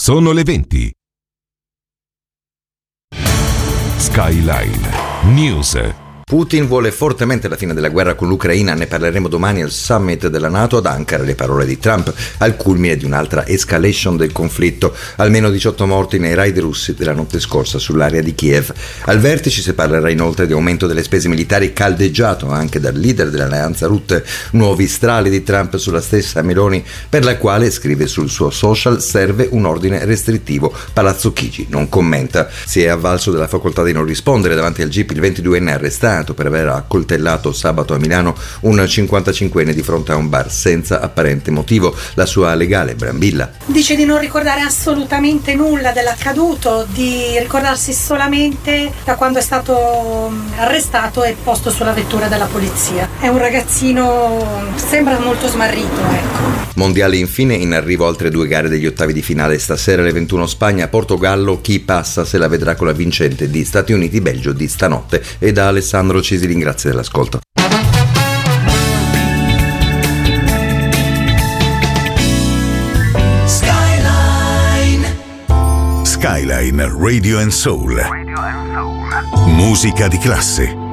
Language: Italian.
Sono le 20. Skyline News. Putin vuole fortemente la fine della guerra con l'Ucraina, ne parleremo domani al summit della NATO ad Ankara. Le parole di Trump al culmine di un'altra escalation del conflitto, almeno 18 morti nei raid russi della notte scorsa sull'area di Kiev. Al vertice si parlerà inoltre di aumento delle spese militari caldeggiato anche dal leader dell'alleanza Rutte, nuovi strali di Trump sulla stessa Meloni, per la quale, scrive sul suo social, serve un ordine restrittivo. Palazzo Chigi non commenta. Si è avvalso della facoltà di non rispondere davanti al GIP il 22enne arrestato per aver accoltellato sabato a Milano un 55enne di fronte a un bar senza apparente motivo. La sua legale, Brambilla, dice di non ricordare assolutamente nulla dell'accaduto, di ricordarsi solamente da quando è stato arrestato e posto sulla vettura della polizia. È un ragazzino, sembra molto smarrito, ecco. Mondiali infine, in arrivo altre 2 gare degli ottavi di finale. Stasera alle 21 Spagna-Portogallo, chi passa se la vedrà con la vincente di Stati Uniti-Belgio di stanotte. E da Alessandro Cisilin, grazie dell'ascolto. Skyline Radio and Soul. Musica di classe.